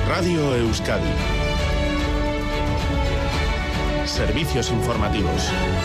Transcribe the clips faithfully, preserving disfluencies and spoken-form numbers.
Radio Euskadi. Servicios informativos.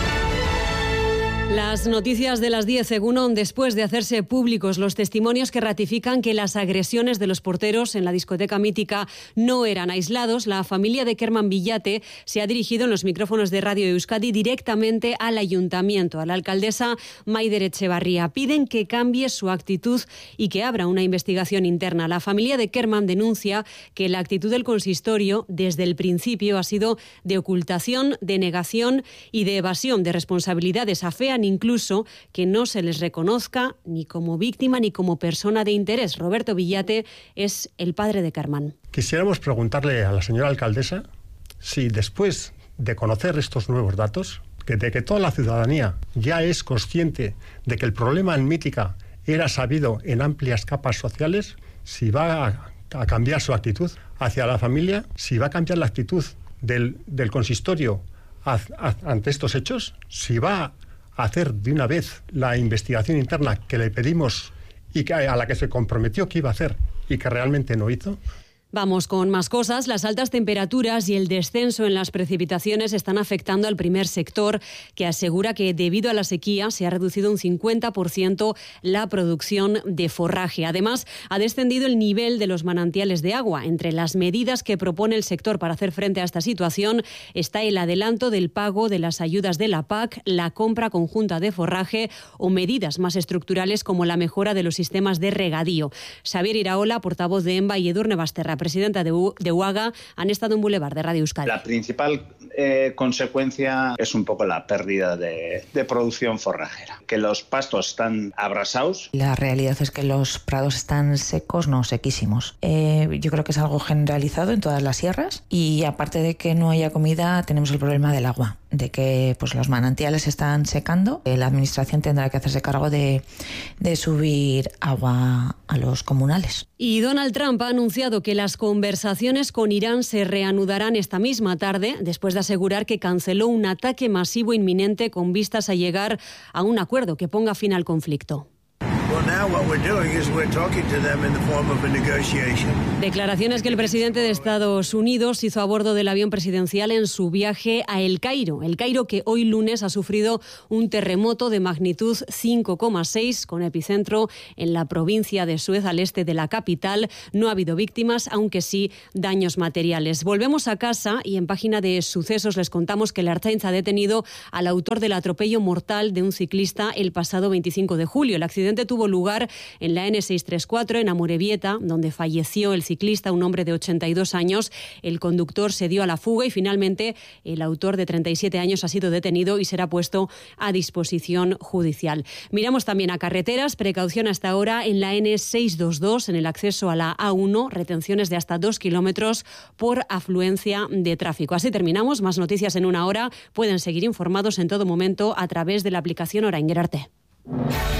Las noticias de las diez, Egunon, después de hacerse públicos los testimonios que ratifican que las agresiones de los porteros en la discoteca mítica no eran aislados, la familia de Kerman Villate se ha dirigido en los micrófonos de Radio Euskadi directamente al ayuntamiento, a la alcaldesa Maider Etxebarria. Piden que cambie su actitud y que abra una investigación interna. La familia de Kerman denuncia que la actitud del consistorio desde el principio ha sido de ocultación, de negación y de evasión de responsabilidades. Afean incluso que no se les reconozca ni como víctima ni como persona de interés. Roberto Villate es el padre de Kerman. Quisiéramos preguntarle a la señora alcaldesa si después de conocer estos nuevos datos, que de que toda la ciudadanía ya es consciente de que el problema en Mítica era sabido en amplias capas sociales, si va a, a cambiar su actitud hacia la familia, si va a cambiar la actitud del, del consistorio a, a, ante estos hechos, si va a hacer de una vez la investigación interna que le pedimos y que, a la que se comprometió que iba a hacer y que realmente no hizo. Vamos con más cosas. Las altas temperaturas y el descenso en las precipitaciones están afectando al primer sector, que asegura que debido a la sequía se ha reducido un cincuenta por ciento la producción de forraje. Además, ha descendido el nivel de los manantiales de agua. Entre las medidas que propone el sector para hacer frente a esta situación está el adelanto del pago de las ayudas de la P A C, la compra conjunta de forraje o medidas más estructurales como la mejora de los sistemas de regadío. Xavier Iraola, portavoz de EMBA, y Edurne Basterra, presidenta de, U- de UAGA, han estado en Boulevard de Radio Euskadi. La principal eh, consecuencia es un poco la pérdida de, de producción forrajera, que los pastos están abrasados. La realidad es que los prados están secos, no sequísimos. Eh, yo creo que es algo generalizado en todas las sierras y aparte de que no haya comida, tenemos el problema del agua, de que pues los manantiales están secando. Eh, la administración tendrá que hacerse cargo de, de subir agua a los comunales. Y Donald Trump ha anunciado que las conversaciones con Irán se reanudarán esta misma tarde, después de asegurar que canceló un ataque masivo inminente con vistas a llegar a un acuerdo que ponga fin al conflicto. Declaraciones que el presidente de Estados Unidos hizo a bordo del avión presidencial en su viaje a El Cairo. El Cairo, que hoy lunes ha sufrido un terremoto de magnitud cinco coma seis con epicentro en la provincia de Suez, al este de la capital. No ha habido víctimas, aunque sí daños materiales. Volvemos a casa y en página de sucesos les contamos que la Ertzaintza ha detenido al autor del atropello mortal de un ciclista el pasado veinticinco de julio. El accidente tuvo lugar en la ene seiscientos treinta y cuatro en Amorebieta, donde falleció el ciclista, un hombre de ochenta y dos años. El conductor se dio a la fuga y finalmente el autor de treinta y siete años ha sido detenido y será puesto a disposición judicial. Miramos también a carreteras. Precaución hasta ahora en la ene seiscientos veintidós, en el acceso a la A uno, retenciones de hasta dos kilómetros por afluencia de tráfico. Así terminamos. Más noticias en una hora. Pueden seguir informados en todo momento a través de la aplicación Orain Gerarte.